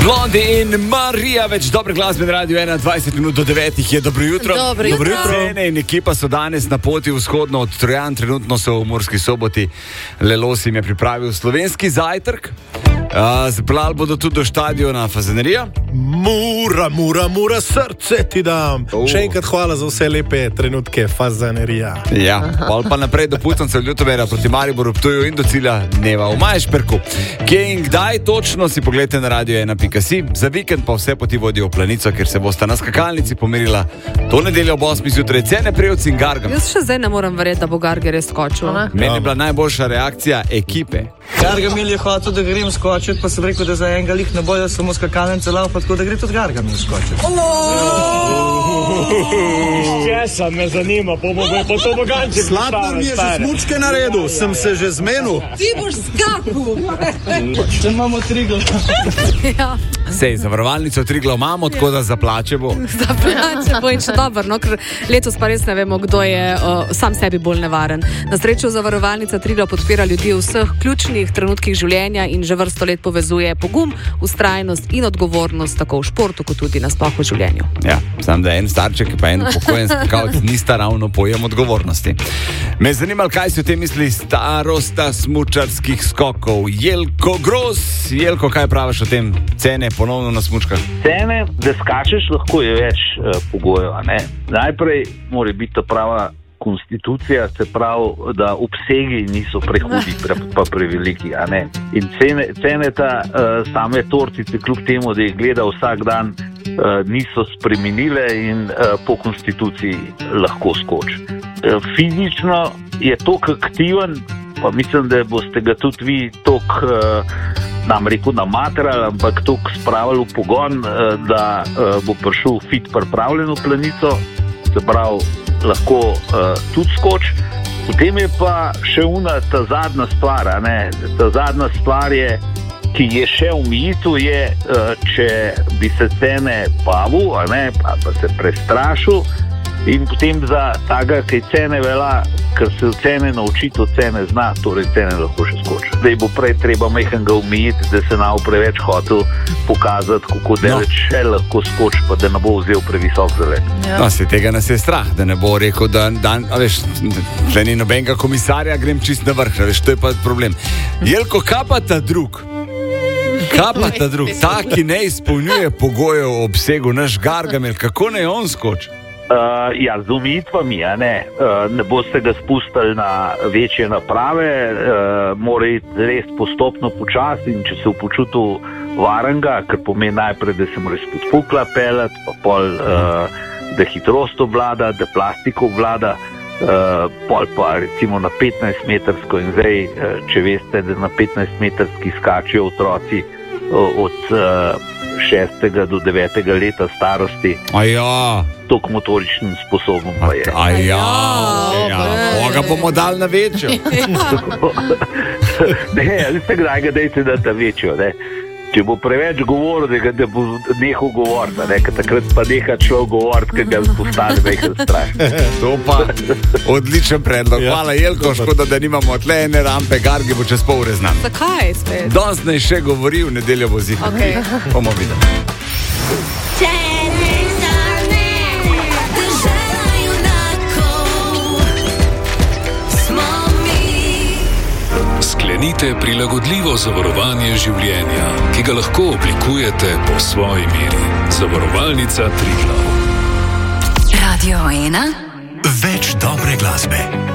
Blondie in Marija, več dobre glasbe na Radio 1, 20 minut do 9 je. Dobro jutro. Dobro jutro. Cene in ekipa so danes na poti vzhodno od Trojan, trenutno so v Murski Soboti. Lelos jim je pripravil slovenski zajtrk. Zapeljali bodo tudi do štadiona Fazanerija. Mura, srce ti dam. Še enkrat hvala za vse lepe trenutke, Fazanerija. Ja, pa naprej do Pucancev Ljutomera proti Mariboru, Ptuju in do cilja dneva v Majšperku. Kje in kdaj točno si pogledajte na radio1.si. Za vikend pa vse poti vodijo v Planico, ker se bosta na skakalnici pomerila to nedeljo ob 8 zjutraj Cene, Prevci in Gargam. Jaz še zdaj ne moram verjeti, da bo Garga res skočil. Meni je bila najboljša reakcija ekipe. Gargamel je hotel, da grem skočiti, pa sem rekel, da za enega lih ne bojo samo skakalnice laufa, tako da gre tudi Gargamel skočiti. Česa me zanima, po to boganče. Sladkor mi je že smučke naredil, sem se že zmenil. Ti boš skakal. Če imamo Triglav. Ja. Sej, zavarovalnico Triglav imamo, tako da za plače bo. Za plače bo in še dobro, no, ker letos pa res ne vemo, kdo je sam sebi bolj nevaren. Na srečo zavarovalnica Triglav podpira ljudi v vseh ključnih trenutkih življenja in že vrsto let povezuje pogum, vztrajnost in odgovornost tako v športu, kot tudi nasploh v življenju. Ja, sam da en starček pa en upokojen skakalec nista ravno pojem odgovornosti. Me je zanimalo, kaj si o tem misli starosta smučarskih skokov. Jelko Gros. Jelko, kaj praviš o tem? Cene ponovno na smučkah? Cene, da skačeš, lahko je več pogojev. Najprej mora biti ta prava konstitucija, se pravi, da obsegi niso prehudi, pa preveliki. In cene ta same tortice, kljub temu, da jih gleda vsak dan, niso spremenile in po konstituciji lahko skoči. Fizično je tok aktiven, pa mislim, da boste ga tudi vi tok nam rekel namatrali, ampak tok spravili v pogon, da bo prišel fit pripravljen v Planico, se pravi, lahko tudi skoči. Potem je pa še ta zadnja stvar, ta zadnja stvar je, ki je še omejitev, je, če bi se Cene bavil, pa se prestrašil, in potem za taga, kaj Cene vela, ker se Cene nauči, to Cene zna, torej Cene lahko še skoči. Zdaj bo prej treba mehanga omejiti, da se nav preveč hotel pokazati, kako daleč še lahko skoči, pa da ne bo vzel previsok zalet. Ja. No, se tega nas je strah, da ne bo rekel, da veš, tle ni nobenega komisarja, grem čist na vrh, veš, to je pa problem. Jelko, kaj pa ta drug? Ta, ki ne izpolnjuje pogojev o obsegu, naš Gargamel, kako naj on skoči? Ja, z omejitvami, ne boste ga spustili na večje naprave, mora iti res postopno počasi in če se v počutu varenga, ker pomeni najprej, da se mora spod pukla peljati, pa pol, da hitrost obvlada, da plastiko obvlada, pol pa recimo na 15-metrsko in zdaj, če veste, da na 15-metrski skačijo otroci od 6. do 9. leta starosti. Tok motoričnim sposobom pa je. Boga bomo dali na večjo. Veste kdaj ga dejte dati na večjo, Če bo preveč govoril, da bo nehal govoriti, ker takrat pa neha človek govoriti, ker ga postane vejhen strah. To pa odličen predlog. Hvala, Jelko, škoda, da nimamo tle ene rampe, Gargi bo čez pol ure znam. Zakaj spet? Danes naj še govori, v nedeljo bo zihar. Okay. Bomo videli. Sklenite prilagodljivo zavarovanje življenja, ki ga lahko oblikujete po svoji meri. Zavarovalnica Triglav. Radio 1. Več dobre glasbe.